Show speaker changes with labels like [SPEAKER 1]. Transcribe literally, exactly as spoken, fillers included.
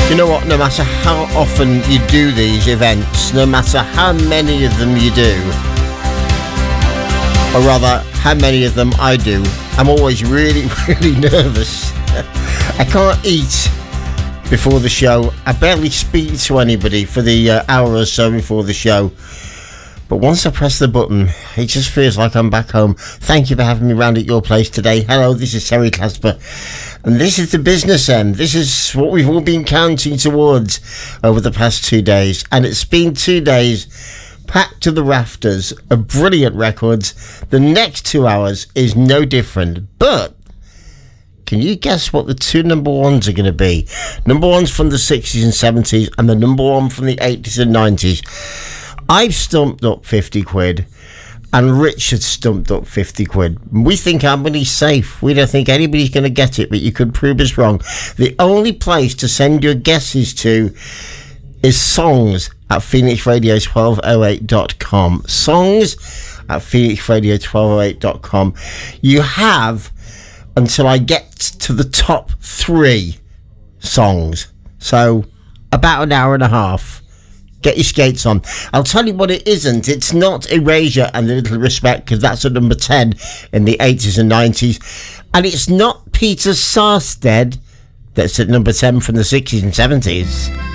[SPEAKER 1] You know what, no matter how often you do these events, no matter how many of them you do, or rather, how many of them I do, I'm always really, really nervous. I can't eat before the show. I barely speak to anybody for the uh, hour or so before the show. But once I press the button, it just feels like I'm back home. Thank you for having me round at your place today. Hello, this is Terry Clasper. And this is the business end. This is what we've all been counting towards over the past two days. And it's been two days packed to the rafters of brilliant records. The next two hours is no different. But can you guess what the two number ones are going to be? Number ones from the sixties and seventies and the number one from the eighties and nineties. I've stumped up fifty quid. And Richard stumped up fifty quid. We think our money's safe. We don't think anybody's going to get it, but you could prove us wrong. The only place to send your guesses to is songs at phoenix radio twelve oh eight dot com. Songs at phoenix radio twelve oh eight dot com. You have until I get to the top three songs. So, about an hour and a half. Get your skates on. I'll tell you what it isn't. It's not Erasure and A Little Respect, because that's at number ten in the eighties and nineties. And it's not Peter Sarstedt, that's at number ten from the sixties and seventies.